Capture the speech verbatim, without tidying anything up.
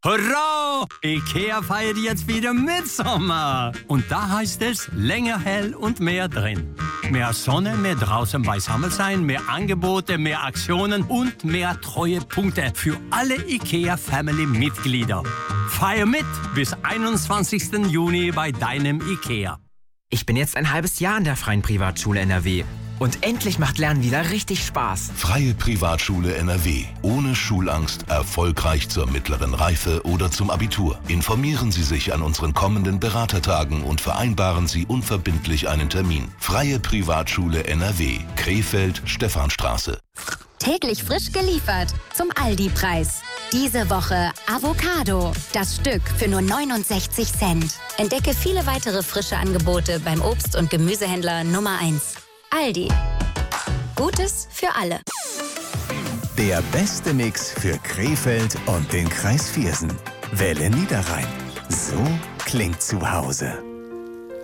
Hurra! IKEA feiert jetzt wieder Mitsommer. Und da heißt es länger hell und mehr drin. Mehr Sonne, mehr draußen beisammen sein, mehr Angebote, mehr Aktionen und mehr Treuepunkte für alle IKEA-Family-Mitglieder. Feier mit bis einundzwanzigsten Juni bei deinem IKEA. Ich bin jetzt ein halbes Jahr in der Freien Privatschule N R W. Und endlich macht Lernen wieder richtig Spaß. Freie Privatschule N R W. Ohne Schulangst, erfolgreich zur mittleren Reife oder zum Abitur. Informieren Sie sich an unseren kommenden Beratertagen und vereinbaren Sie unverbindlich einen Termin. Freie Privatschule N R W. Krefeld, Stephanstraße. Täglich frisch geliefert zum Aldi-Preis. Diese Woche Avocado. Das Stück für nur neunundsechzig Cent. Entdecke viele weitere frische Angebote beim Obst- und Gemüsehändler Nummer eins. Aldi. Gutes für alle. Der beste Mix für Krefeld und den Kreis Viersen. Welle Niederrhein. So klingt zu Hause.